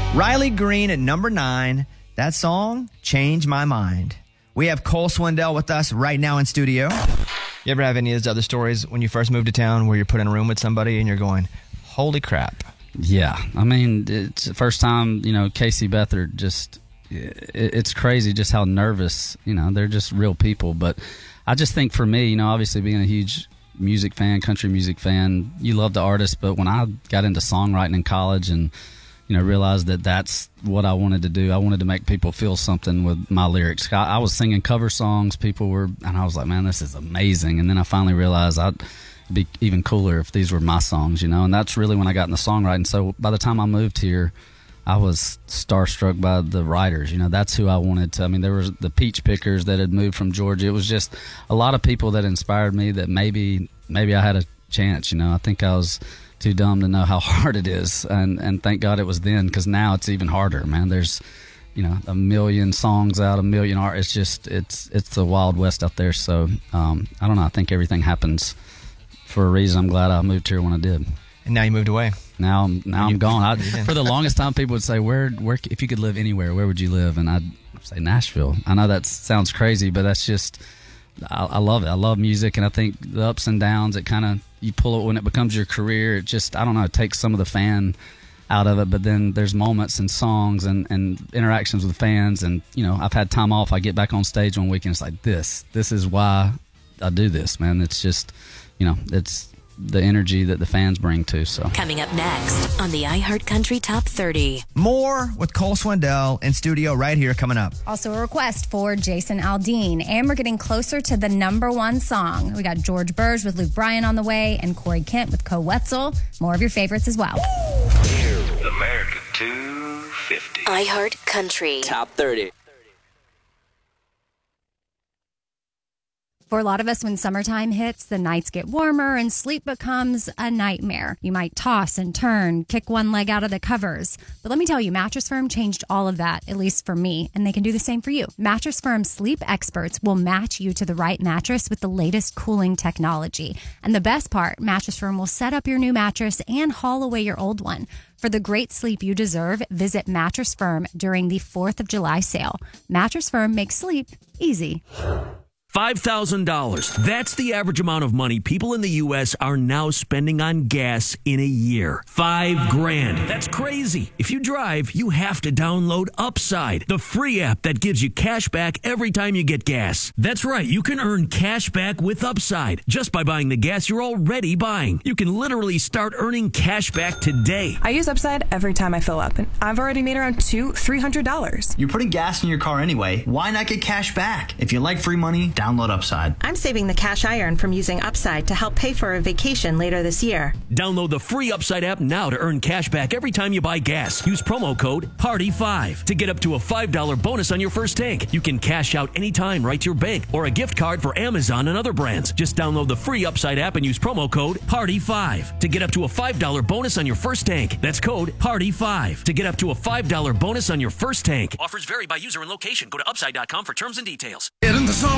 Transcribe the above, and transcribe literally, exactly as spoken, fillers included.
Riley Green at number nine. That song, Change My Mind. We have Cole Swindell with us right now in studio. You ever have any of those other stories when you first moved to town where you're put in a room with somebody and you're going, holy crap? Yeah. I mean, it's the first time, you know, Casey Beathard just, it, it's crazy just how nervous, you know, they're just real people. But I just think for me, you know, obviously being a huge music fan, country music fan, you love the artist. But when I got into songwriting in college and, you know, realized that that's what I wanted to do. I wanted to make people feel something with my lyrics. I, I was singing cover songs. People were, and I was like, man, this is amazing. And then I finally realized I'd be even cooler if these were my songs, you know. And that's really when I got into songwriting. So by the time I moved here, I was starstruck by the writers. You know, that's who I wanted to. I mean, there was the Peach Pickers that had moved from Georgia. It was just a lot of people that inspired me that maybe maybe I had a chance, you know. I think I was too dumb to know how hard it is, and and thank God it was then, because now it's even harder, man. There's, you know, a million songs out, a million art. It's just it's it's the Wild West out there. So um, I don't know. I think everything happens for a reason. I'm glad I moved here when I did. And now you moved away. Now I'm now I'm gone. I, for the longest time, people would say, "Where where if you could live anywhere, where would you live?" And I'd say Nashville. I know that sounds crazy, but that's just I, I love it. I love music, and I think the ups and downs, it kind of, you pull it when it becomes your career. It just, I don't know, it takes some of the fan out of it, but then there's moments and songs and, and interactions with fans, and, you know, I've had time off. I get back on stage one week and it's like, this, this is why I do this, man. It's just, you know, it's the energy that the fans bring too. So coming up next on the iHeartCountry Top thirty. More with Cole Swindell in studio right here coming up. Also a request for Jason Aldean, and we're getting closer to the number one song. We got George Burge with Luke Bryan on the way, and Corey Kent with Co Wetzel. More of your favorites as well. America two fifty. iHeartCountry Top thirty. For a lot of us, when summertime hits, the nights get warmer and sleep becomes a nightmare. You might toss and turn, kick one leg out of the covers. But let me tell you, Mattress Firm changed all of that, at least for me, and they can do the same for you. Mattress Firm sleep experts will match you to the right mattress with the latest cooling technology. And the best part, Mattress Firm will set up your new mattress and haul away your old one. For the great sleep you deserve, visit Mattress Firm during the fourth of July sale. Mattress Firm makes sleep easy. five thousand dollars. That's the average amount of money people in the U S are now spending on gas in a year. Five grand. That's crazy. If you drive, you have to download Upside, the free app that gives you cash back every time you get gas. That's right. You can earn cash back with Upside just by buying the gas you're already buying. You can literally start earning cash back today. I use Upside every time I fill up, and I've already made around two, three hundred dollars. You're putting gas in your car anyway. Why not get cash back? If you like free money, download Upside. I'm saving the cash I earn from using Upside to help pay for a vacation later this year. Download the free Upside app now to earn cash back every time you buy gas. Use promo code party five to get up to a five dollars bonus on your first tank. You can cash out anytime right to your bank or a gift card for Amazon and other brands. Just download the free Upside app and use promo code party five to get up to a five dollars bonus on your first tank. That's code party five to get up to a five dollars bonus on your first tank. Offers vary by user and location. Go to upside dot com for terms and details. Get in the zone.